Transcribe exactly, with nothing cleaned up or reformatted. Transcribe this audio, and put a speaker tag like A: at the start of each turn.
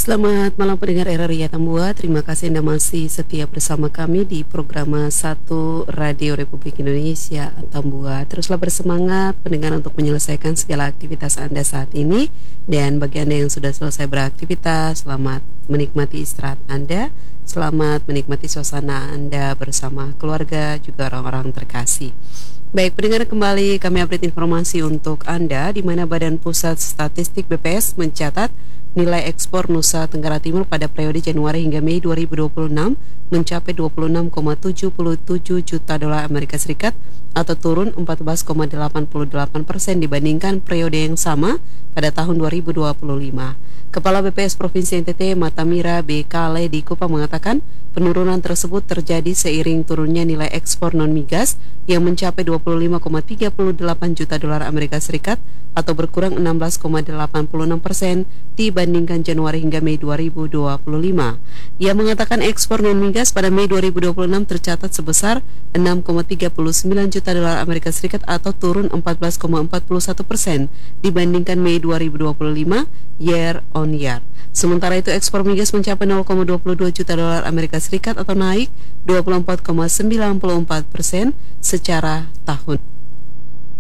A: Selamat malam pendengar R R I Atambua. Terima kasih Anda masih setia bersama kami di program satu Radio Republik Indonesia Atambua. Teruslah bersemangat pendengar untuk menyelesaikan segala aktivitas Anda saat ini. Dan bagi Anda yang sudah selesai beraktivitas, selamat menikmati istirahat Anda. Selamat menikmati suasana Anda bersama keluarga juga orang-orang terkasih. Baik, pendengar, kembali kami update informasi untuk Anda, di mana Badan Pusat Statistik B P S mencatat nilai ekspor Nusa Tenggara Timur pada periode Januari hingga Mei dua ribu dua puluh enam mencapai dua puluh enam koma tujuh tujuh juta dolar Amerika Serikat atau turun empat belas koma delapan delapan persen dibandingkan periode yang sama pada tahun dua ribu dua puluh lima. Kepala B P S Provinsi N T T Matamira B K Ledi Kupang mengatakan penurunan tersebut terjadi seiring turunnya nilai ekspor non-migas yang mencapai dua puluh lima koma tiga delapan juta dolar Amerika Serikat atau berkurang enam belas koma delapan enam persen dibandingkan Januari hingga Mei dua ribu dua puluh lima. Ia mengatakan ekspor non-migas pada Mei dua ribu dua puluh enam tercatat sebesar enam koma tiga sembilan juta dolar Amerika Serikat atau turun empat belas koma empat satu persen dibandingkan Mei dua ribu dua puluh lima year on year. Sementara itu ekspor migas mencapai nol koma dua dua juta dolar Amerika Serikat atau naik dua puluh empat koma sembilan empat persen secara tahun.